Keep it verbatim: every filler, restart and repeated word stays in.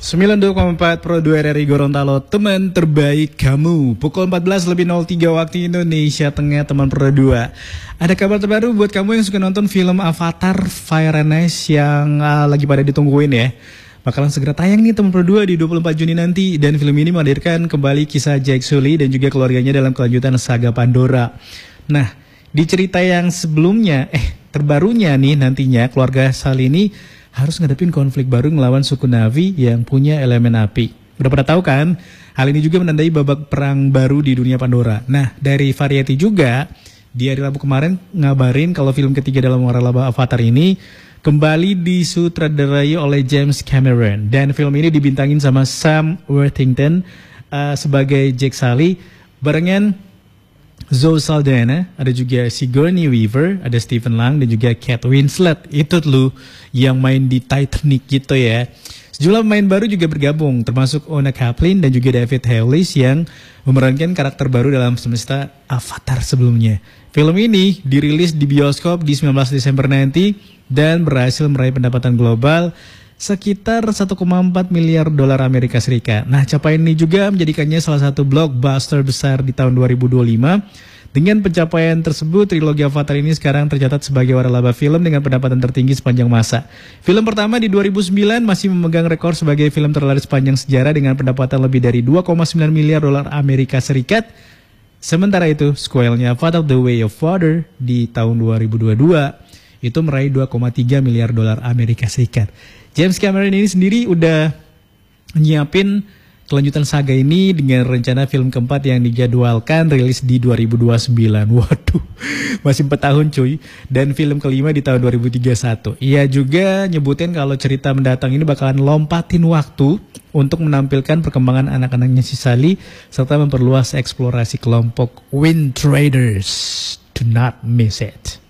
sembilan puluh dua koma empat Pro dua R R I Gorontalo, teman terbaik kamu. Pukul empat belas lebih nol tiga waktu Indonesia Tengah, teman Pro dua. Ada kabar terbaru buat kamu yang suka nonton film Avatar Fire and Ice yang uh, lagi pada ditungguin ya. Bakalan segera tayang nih teman Pro dua di dua puluh empat Juni nanti. Dan film ini menghadirkan kembali kisah Jake Sully dan juga keluarganya dalam kelanjutan saga Pandora. Nah, di cerita yang sebelumnya, eh terbarunya nih nantinya keluarga Sully ini harus ngadepin konflik baru ngelawan suku Na'vi yang punya elemen api. Udah pada tahu kan? Hal ini juga menandai babak perang baru di dunia Pandora. Nah, dari Variety juga di hari Rabu kemarin ngabarin kalau film ketiga dalam waralaba Avatar ini kembali disutradarai oleh James Cameron. Dan film ini dibintangin sama Sam Worthington uh, sebagai Jake Sully barengan Zoe Saldana, ada juga Sigourney Weaver, ada Stephen Lang, dan juga Kate Winslet. Itu loh yang main di Titanic gitu ya. Sejumlah pemain baru juga bergabung, termasuk Ona Kaplan dan juga David Hewlis yang memerankan karakter baru dalam semesta Avatar sebelumnya. Film ini dirilis di bioskop di sembilan belas Desember nanti dan berhasil meraih pendapatan global sekitar satu koma empat miliar dolar Amerika Serikat. Nah, capaian ini juga menjadikannya salah satu blockbuster besar di tahun dua ribu dua puluh lima. Dengan pencapaian tersebut, trilogi Avatar ini sekarang tercatat sebagai waralaba film dengan pendapatan tertinggi sepanjang masa. Film pertama di dua ribu sembilan masih memegang rekor sebagai film terlaris sepanjang sejarah dengan pendapatan lebih dari dua koma sembilan miliar dolar Amerika Serikat. Sementara itu, sequelnya Avatar The Way of Water di tahun dua ribu dua puluh dua itu meraih dua koma tiga miliar dolar Amerika Serikat. James Cameron ini sendiri udah nyiapin kelanjutan saga ini dengan rencana film keempat yang dijadwalkan rilis di dua ribu dua puluh sembilan. Waduh, masih empat tahun cuy. Dan film kelima di tahun dua ribu tiga puluh satu. Ia juga nyebutin kalau cerita mendatang ini bakalan lompatin waktu untuk menampilkan perkembangan anak-anaknya si Sully serta memperluas eksplorasi kelompok Wind Traders. Do not miss it.